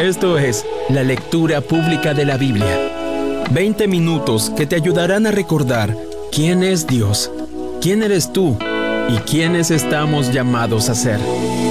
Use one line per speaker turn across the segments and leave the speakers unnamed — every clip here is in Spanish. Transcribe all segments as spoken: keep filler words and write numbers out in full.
Esto es la lectura pública de la Biblia. veinte minutos que te ayudarán a recordar quién es Dios, quién eres tú y quiénes estamos llamados a ser.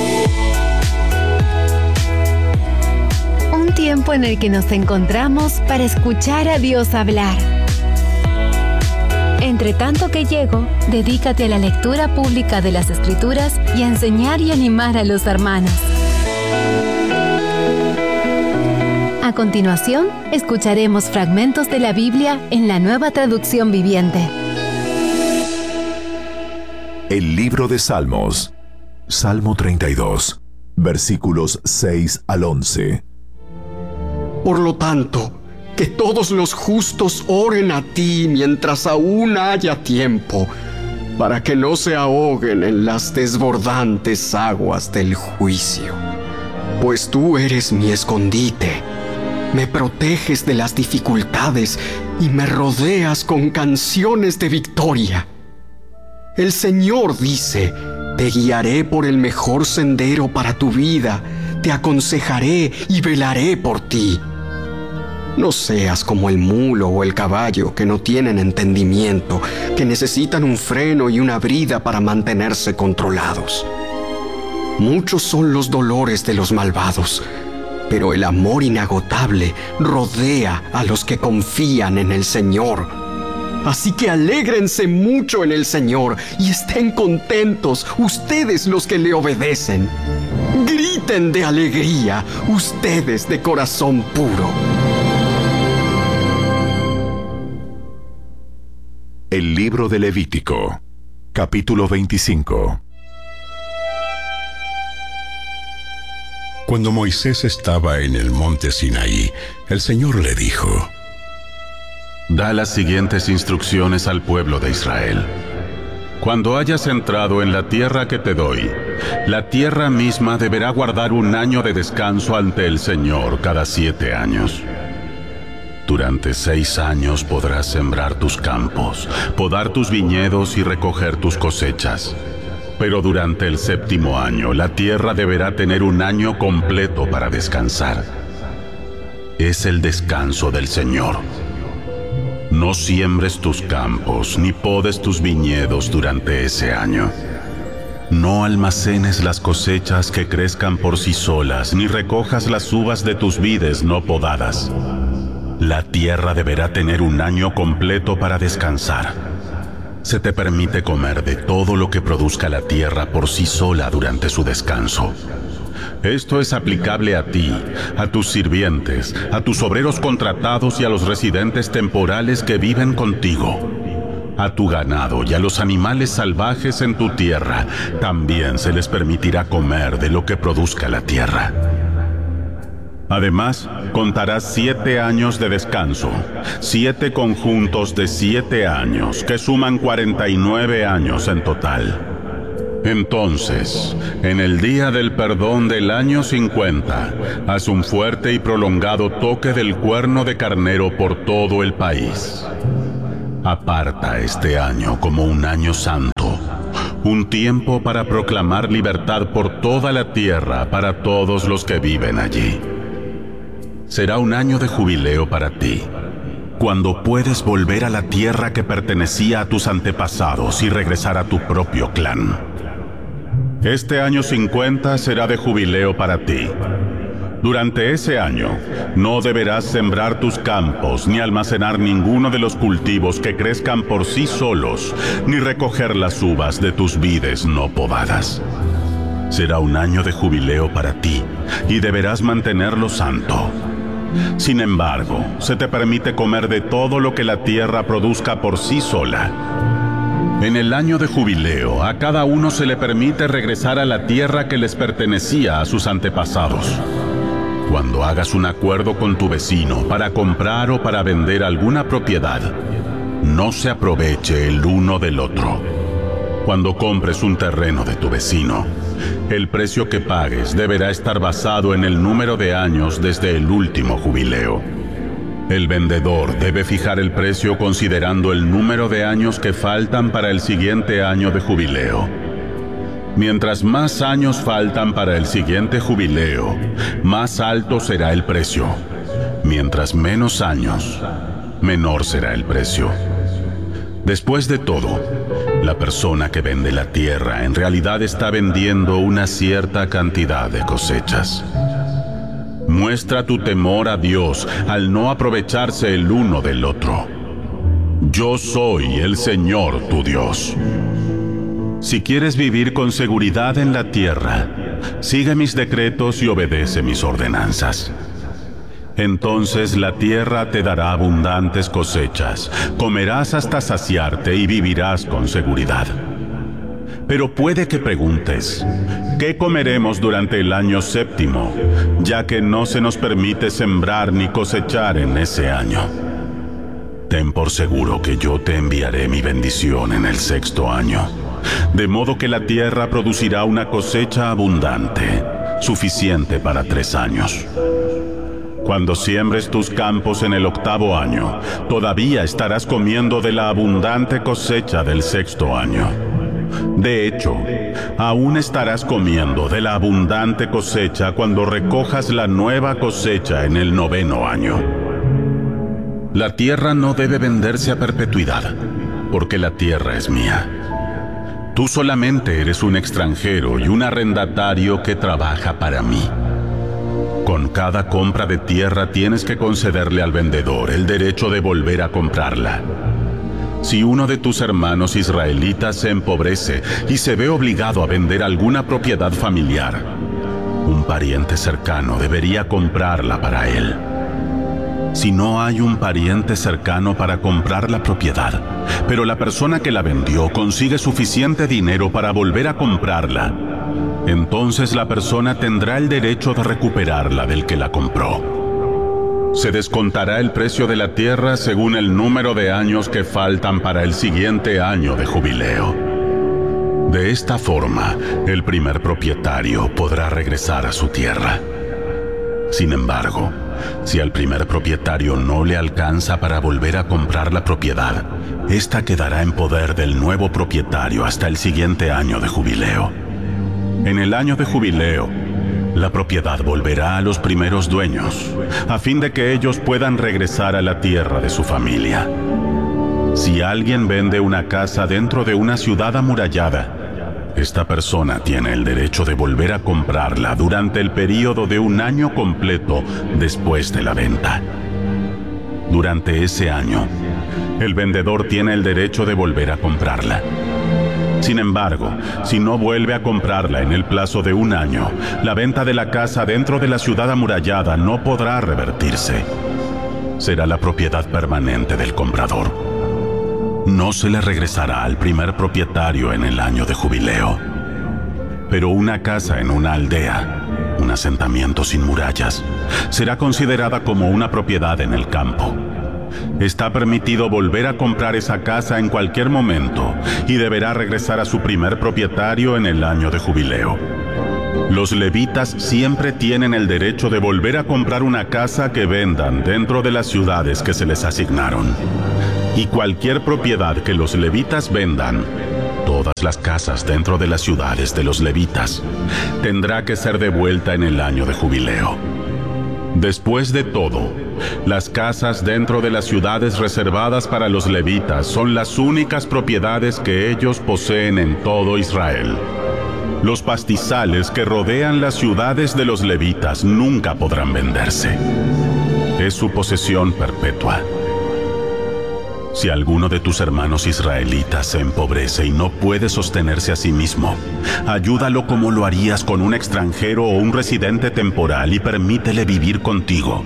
Un tiempo en el que nos encontramos para escuchar a Dios hablar. Entre tanto que llego, dedícate a la lectura pública de las Escrituras y a enseñar y animar a los hermanos. A continuación, escucharemos fragmentos de la Biblia en la Nueva Traducción Viviente.
El libro de Salmos, Salmo treinta y dos, versículos seis al once.
Por lo tanto, que todos los justos oren a ti mientras aún haya tiempo, para que no se ahoguen en las desbordantes aguas del juicio. Pues tú eres mi escondite, me proteges de las dificultades y me rodeas con canciones de victoria. El Señor dice: te guiaré por el mejor sendero para tu vida, te aconsejaré y velaré por ti. No seas como el mulo o el caballo que no tienen entendimiento, que necesitan un freno y una brida para mantenerse controlados. Muchos son los dolores de los malvados, pero el amor inagotable rodea a los que confían en el Señor. Así que alégrense mucho en el Señor y estén contentos ustedes los que le obedecen. Griten de alegría ustedes de corazón puro.
El libro de Levítico, capítulo veinticinco.
Cuando Moisés estaba en el monte Sinaí, el Señor le dijo:
Da las siguientes instrucciones al pueblo de Israel. Cuando hayas entrado en la tierra que te doy, la tierra misma deberá guardar un año de descanso ante el Señor cada siete años. Durante seis años podrás sembrar tus campos, podar tus viñedos y recoger tus cosechas. Pero durante el séptimo año, la tierra deberá tener un año completo para descansar. Es el descanso del Señor. No siembres tus campos, ni podes tus viñedos durante ese año. No almacenes las cosechas que crezcan por sí solas, ni recojas las uvas de tus vides no podadas. La tierra deberá tener un año completo para descansar. Se te permite comer de todo lo que produzca la tierra por sí sola durante su descanso. Esto es aplicable a ti, a tus sirvientes, a tus obreros contratados y a los residentes temporales que viven contigo. A tu ganado y a los animales salvajes en tu tierra también se les permitirá comer de lo que produzca la tierra. Además, contarás siete años de descanso, siete conjuntos de siete años, que suman cuarenta y nueve años en total. Entonces, en el día del perdón del año cincuenta, haz un fuerte y prolongado toque del cuerno de carnero por todo el país. Aparta este año como un año santo, un tiempo para proclamar libertad por toda la tierra para todos los que viven allí. Será un año de jubileo para ti, cuando puedes volver a la tierra que pertenecía a tus antepasados y regresar a tu propio clan. Este año cincuenta será de jubileo para ti. Durante ese año, no deberás sembrar tus campos, ni almacenar ninguno de los cultivos que crezcan por sí solos, ni recoger las uvas de tus vides no podadas. Será un año de jubileo para ti, y deberás mantenerlo santo. Sin embargo, se te permite comer de todo lo que la tierra produzca por sí sola. En el año de jubileo, a cada uno se le permite regresar a la tierra que les pertenecía a sus antepasados. Cuando hagas un acuerdo con tu vecino para comprar o para vender alguna propiedad, no se aproveche el uno del otro. Cuando compres un terreno de tu vecino, el precio que pagues deberá estar basado en el número de años desde el último jubileo. El vendedor debe fijar el precio considerando el número de años que faltan para el siguiente año de jubileo. Mientras más años faltan para el siguiente jubileo, más alto será el precio. Mientras menos años, menor será el precio. Después de todo, la persona que vende la tierra en realidad está vendiendo una cierta cantidad de cosechas. Muestra tu temor a Dios al no aprovecharse el uno del otro. Yo soy el Señor tu Dios. Si quieres vivir con seguridad en la tierra, sigue mis decretos y obedece mis ordenanzas. Entonces la tierra te dará abundantes cosechas, comerás hasta saciarte y vivirás con seguridad. Pero puede que preguntes, ¿qué comeremos durante el año séptimo, ya que no se nos permite sembrar ni cosechar en ese año? Ten por seguro que yo te enviaré mi bendición en el sexto año, de modo que la tierra producirá una cosecha abundante, suficiente para tres años. Cuando siembres tus campos en el octavo año, todavía estarás comiendo de la abundante cosecha del sexto año. De hecho, aún estarás comiendo de la abundante cosecha cuando recojas la nueva cosecha en el noveno año. La tierra no debe venderse a perpetuidad, porque la tierra es mía. Tú solamente eres un extranjero y un arrendatario que trabaja para mí. Con cada compra de tierra tienes que concederle al vendedor el derecho de volver a comprarla. Si uno de tus hermanos israelitas se empobrece y se ve obligado a vender alguna propiedad familiar, un pariente cercano debería comprarla para él. Si no hay un pariente cercano para comprar la propiedad, pero la persona que la vendió consigue suficiente dinero para volver a comprarla, entonces la persona tendrá el derecho de recuperarla del que la compró. Se descontará el precio de la tierra según el número de años que faltan para el siguiente año de jubileo. De esta forma, el primer propietario podrá regresar a su tierra. Sin embargo, si al primer propietario no le alcanza para volver a comprar la propiedad, ésta quedará en poder del nuevo propietario hasta el siguiente año de jubileo. En el año de jubileo, la propiedad volverá a los primeros dueños, a fin de que ellos puedan regresar a la tierra de su familia. Si alguien vende una casa dentro de una ciudad amurallada, esta persona tiene el derecho de volver a comprarla durante el período de un año completo después de la venta. Durante ese año, el vendedor tiene el derecho de volver a comprarla. Sin embargo, si no vuelve a comprarla en el plazo de un año, la venta de la casa dentro de la ciudad amurallada no podrá revertirse. Será la propiedad permanente del comprador. No se le regresará al primer propietario en el año de jubileo. Pero una casa en una aldea, un asentamiento sin murallas, será considerada como una propiedad en el campo. Está permitido volver a comprar esa casa en cualquier momento y deberá regresar a su primer propietario en el año de jubileo. Los levitas siempre tienen el derecho de volver a comprar una casa que vendan dentro de las ciudades que se les asignaron. Y cualquier propiedad que los levitas vendan, todas las casas dentro de las ciudades de los levitas, tendrá que ser devuelta en el año de jubileo. Después de todo, las casas dentro de las ciudades reservadas para los levitas son las únicas propiedades que ellos poseen en todo Israel. Los pastizales que rodean las ciudades de los levitas nunca podrán venderse. Es su posesión perpetua. Si alguno de tus hermanos israelitas se empobrece y no puede sostenerse a sí mismo, ayúdalo como lo harías con un extranjero o un residente temporal y permítele vivir contigo.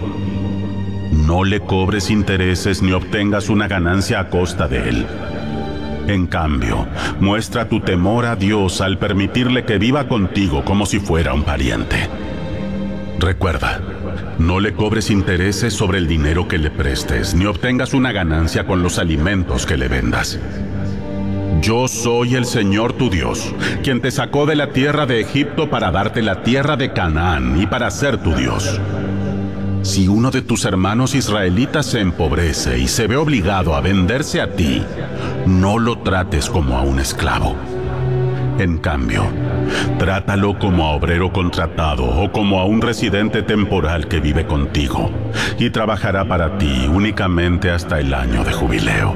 No le cobres intereses ni obtengas una ganancia a costa de él. En cambio, muestra tu temor a Dios al permitirle que viva contigo como si fuera un pariente. Recuerda, no le cobres intereses sobre el dinero que le prestes, ni obtengas una ganancia con los alimentos que le vendas. Yo soy el Señor tu Dios, quien te sacó de la tierra de Egipto para darte la tierra de Canaán y para ser tu Dios. Si uno de tus hermanos israelitas se empobrece y se ve obligado a venderse a ti, no lo trates como a un esclavo. En cambio, Trátalo como a obrero contratado o como a un residente temporal que vive contigo y trabajará para ti únicamente hasta el año de jubileo.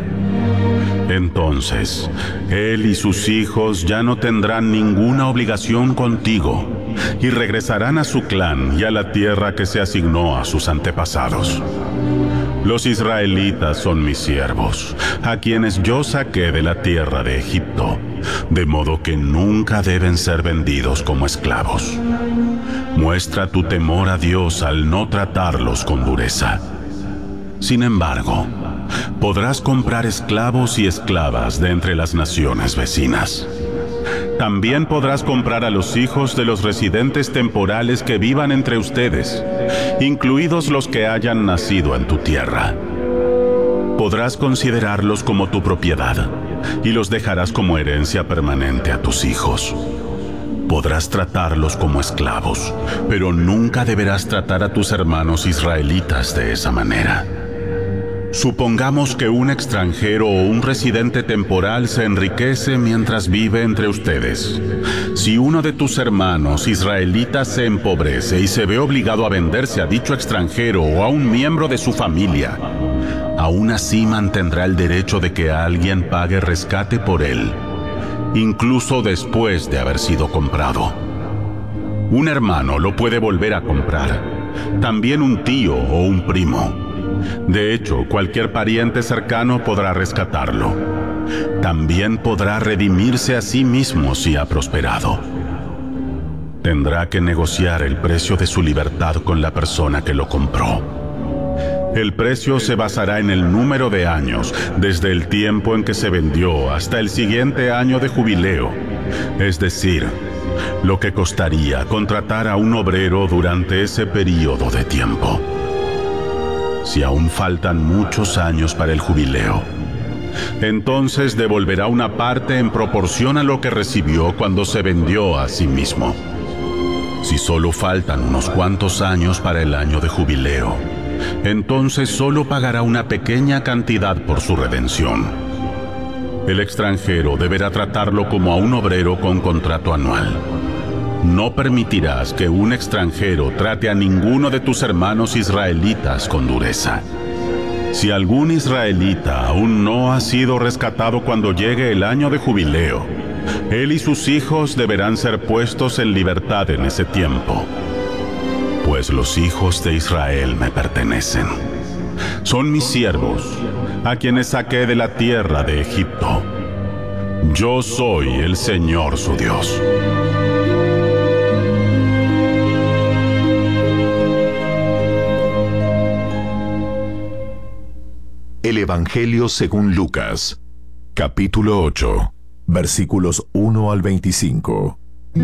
Entonces, él y sus hijos ya no tendrán ninguna obligación contigo y regresarán a su clan y a la tierra que se asignó a sus antepasados. Los israelitas son mis siervos, a quienes yo saqué de la tierra de Egipto, de modo que nunca deben ser vendidos como esclavos. Muestra tu temor a Dios al no tratarlos con dureza. Sin embargo, podrás comprar esclavos y esclavas de entre las naciones vecinas. También podrás comprar a los hijos de los residentes temporales que vivan entre ustedes, incluidos los que hayan nacido en tu tierra. Podrás considerarlos como tu propiedad y los dejarás como herencia permanente a tus hijos. Podrás tratarlos como esclavos, pero nunca deberás tratar a tus hermanos israelitas de esa manera. Supongamos que un extranjero o un residente temporal se enriquece mientras vive entre ustedes. Si uno de tus hermanos israelitas se empobrece y se ve obligado a venderse a dicho extranjero o a un miembro de su familia, aún así mantendrá el derecho de que alguien pague rescate por él, incluso después de haber sido comprado. Un hermano lo puede volver a comprar, también un tío o un primo. De hecho, cualquier pariente cercano podrá rescatarlo. También podrá redimirse a sí mismo si ha prosperado. Tendrá que negociar el precio de su libertad con la persona que lo compró. El precio se basará en el número de años, desde el tiempo en que se vendió hasta el siguiente año de jubileo, es decir, lo que costaría contratar a un obrero durante ese período de tiempo. Si aún faltan muchos años para el jubileo, entonces devolverá una parte en proporción a lo que recibió cuando se vendió a sí mismo. Si solo faltan unos cuantos años para el año de jubileo, entonces solo pagará una pequeña cantidad por su redención. El extranjero deberá tratarlo como a un obrero con contrato anual. No permitirás que un extranjero trate a ninguno de tus hermanos israelitas con dureza. Si algún israelita aún no ha sido rescatado cuando llegue el año de jubileo, él y sus hijos deberán ser puestos en libertad en ese tiempo, pues los hijos de Israel me pertenecen. Son mis siervos, a quienes saqué de la tierra de Egipto. Yo soy el Señor su Dios.
El Evangelio según Lucas, capítulo ocho, versículos uno al veinticinco.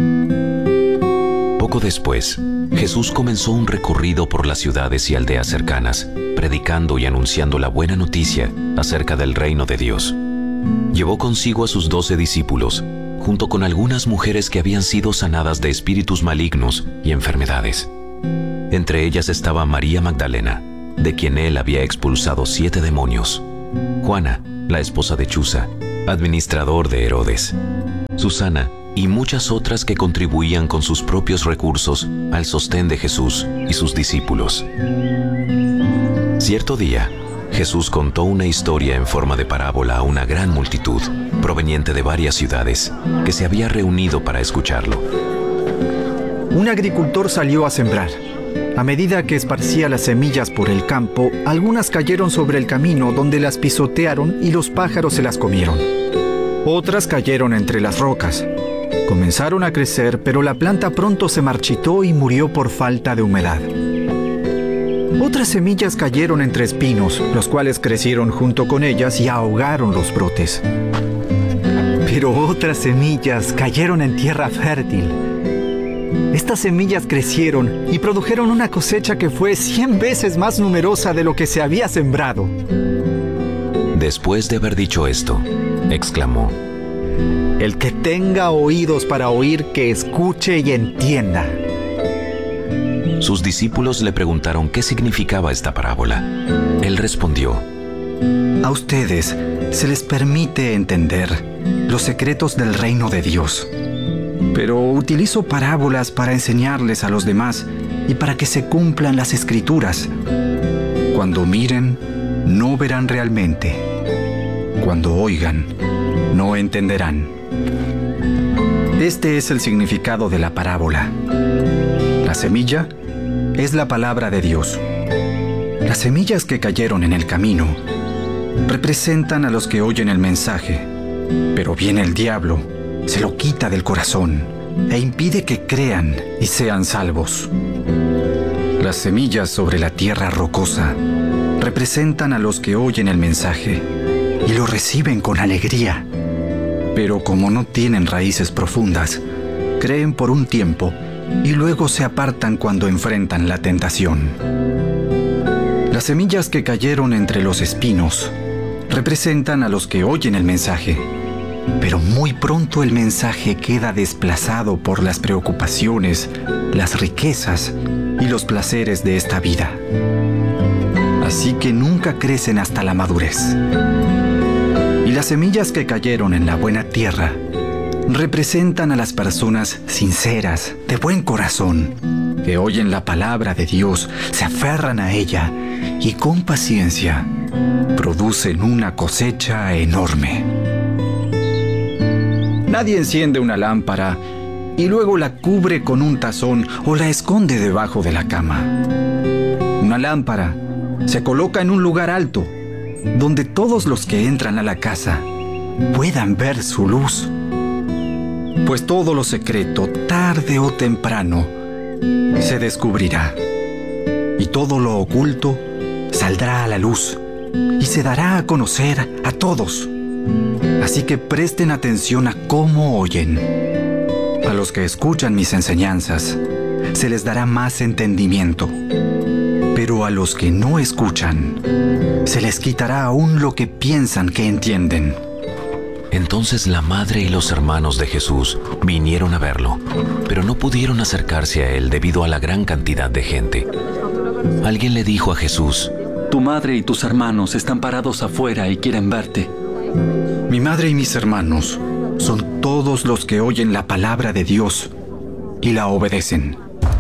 Poco después, Jesús comenzó un recorrido por las ciudades y aldeas cercanas, predicando y anunciando la buena noticia acerca del reino de Dios. Llevó consigo a sus doce discípulos, junto con algunas mujeres que habían sido sanadas de espíritus malignos y enfermedades. Entre ellas estaba María Magdalena, de quien él había expulsado siete demonios; Juana, la esposa de Chuza, administrador de Herodes; Susana y muchas otras que contribuían con sus propios recursos al sostén de Jesús y sus discípulos. Cierto día, Jesús contó una historia en forma de parábola a una gran multitud, proveniente de varias ciudades, que se había reunido para escucharlo.
Un agricultor salió a sembrar. A medida que esparcía las semillas por el campo, algunas cayeron sobre el camino, donde las pisotearon y los pájaros se las comieron. Otras cayeron entre las rocas. Comenzaron a crecer, pero la planta pronto se marchitó y murió por falta de humedad. Otras semillas cayeron entre espinos, los cuales crecieron junto con ellas y ahogaron los brotes. Pero otras semillas cayeron en tierra fértil. Estas semillas crecieron y produjeron una cosecha que fue cien veces más numerosa de lo que se había sembrado.
Después de haber dicho esto, exclamó:
El que tenga oídos para oír, que escuche y entienda.
Sus discípulos le preguntaron qué significaba esta parábola. Él respondió:
A ustedes se les permite entender los secretos del reino de Dios, pero utilizo parábolas para enseñarles a los demás y para que se cumplan las Escrituras. Cuando miren, no verán realmente. Cuando oigan, no entenderán. Este es el significado de la parábola. La semilla es la palabra de Dios. Las semillas que cayeron en el camino representan a los que oyen el mensaje, pero viene el diablo, se lo quita del corazón e impide que crean y sean salvos. Las semillas sobre la tierra rocosa representan a los que oyen el mensaje y lo reciben con alegría, pero como no tienen raíces profundas, creen por un tiempo y luego se apartan cuando enfrentan la tentación. Las semillas que cayeron entre los espinos representan a los que oyen el mensaje, pero muy pronto el mensaje queda desplazado por las preocupaciones, las riquezas y los placeres de esta vida. Así que nunca crecen hasta la madurez. Y las semillas que cayeron en la buena tierra representan a las personas sinceras, de buen corazón, que oyen la palabra de Dios, se aferran a ella y con paciencia producen una cosecha enorme. Nadie enciende una lámpara y luego la cubre con un tazón o la esconde debajo de la cama. Una lámpara se coloca en un lugar alto, donde todos los que entran a la casa puedan ver su luz. Pues todo lo secreto, tarde o temprano, se descubrirá, y todo lo oculto saldrá a la luz y se dará a conocer a todos. Así que presten atención a cómo oyen. A los que escuchan mis enseñanzas se les dará más entendimiento, pero a los que no escuchan se les quitará aún lo que piensan que entienden.
Entonces la madre y los hermanos de Jesús vinieron a verlo, pero no pudieron acercarse a él debido a la gran cantidad de gente. Alguien le dijo a Jesús:
Tu madre y tus hermanos están parados afuera y quieren verte.
Mi madre y mis hermanos son todos los que oyen la palabra de Dios y la obedecen.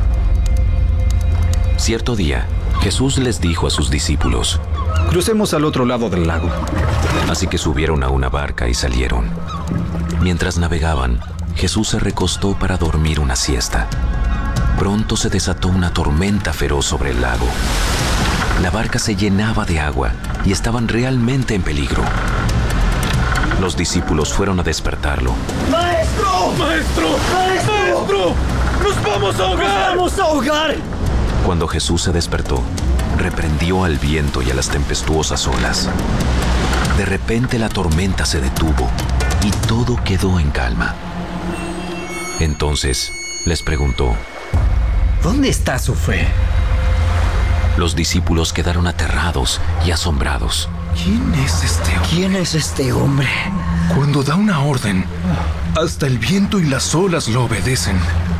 Cierto día, Jesús les dijo a sus discípulos:
Crucemos al otro lado del lago.
Así que subieron a una barca y salieron. Mientras navegaban, Jesús se recostó para dormir una siesta. Pronto se desató una tormenta feroz sobre el lago. La barca se llenaba de agua y estaban realmente en peligro. Los discípulos fueron a despertarlo.
¡Maestro! ¡Maestro! ¡Maestro! ¡Maestro! ¡Nos vamos a ahogar! ¡Nos vamos a ahogar!
Cuando Jesús se despertó, reprendió al viento y a las tempestuosas olas. De repente la tormenta se detuvo y todo quedó en calma. Entonces les preguntó:
¿Dónde está su fe?
Los discípulos quedaron aterrados y asombrados.
¿Quién es este hombre? ¿Quién es este hombre?
Cuando da una orden, hasta el viento y las olas lo obedecen.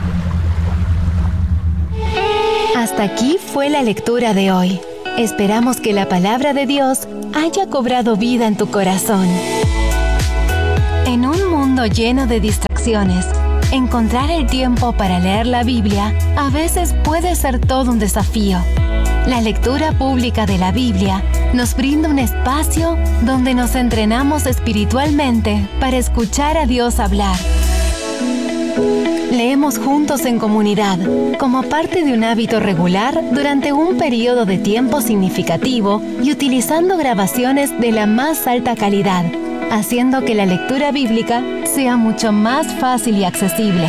Hasta aquí fue la lectura de hoy. Esperamos que la palabra de Dios haya cobrado vida en tu corazón. En un mundo lleno de distracciones, encontrar el tiempo para leer la Biblia a veces puede ser todo un desafío. La lectura pública de la Biblia nos brinda un espacio donde nos entrenamos espiritualmente para escuchar a Dios hablar. Leemos juntos en comunidad, como parte de un hábito regular durante un periodo de tiempo significativo y utilizando grabaciones de la más alta calidad, haciendo que la lectura bíblica sea mucho más fácil y accesible.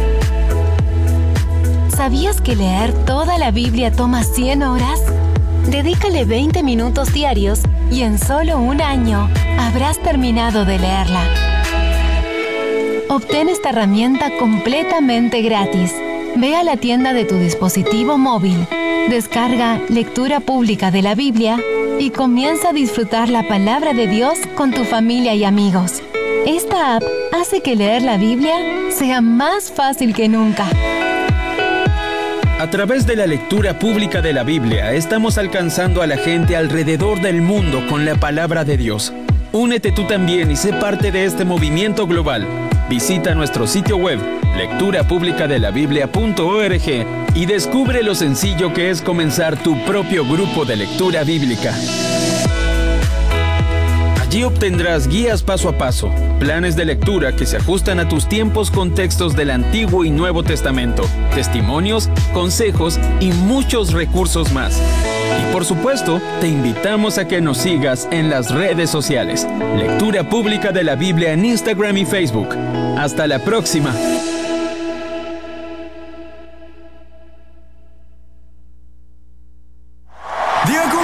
¿Sabías que leer toda la Biblia toma cien horas? Dedícale veinte minutos diarios y en solo un año habrás terminado de leerla. Obtén esta herramienta completamente gratis. Ve a la tienda de tu dispositivo móvil, descarga Lectura Pública de la Biblia y comienza a disfrutar la palabra de Dios con tu familia y amigos. Esta app hace que leer la Biblia sea más fácil que nunca.
A través de la lectura pública de la Biblia, estamos alcanzando a la gente alrededor del mundo con la palabra de Dios. Únete tú también y sé parte de este movimiento global. Visita nuestro sitio web lectura pública de la biblia punto org y descubre lo sencillo que es comenzar tu propio grupo de lectura bíblica. Allí obtendrás guías paso a paso, planes de lectura que se ajustan a tus tiempos con textos del Antiguo y Nuevo Testamento, testimonios, consejos y muchos recursos más. Y por supuesto, te invitamos a que nos sigas en las redes sociales. Lectura Pública de la Biblia en Instagram y Facebook. Hasta la próxima.
Diagonal.